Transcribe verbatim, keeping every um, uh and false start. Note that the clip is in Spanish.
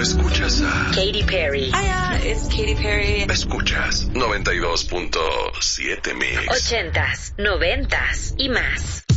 escuchas a Katy Perry. Hiya, it's Katy Perry. Escuchas noventa y dos punto siete Mix. Ochentas, noventas y más.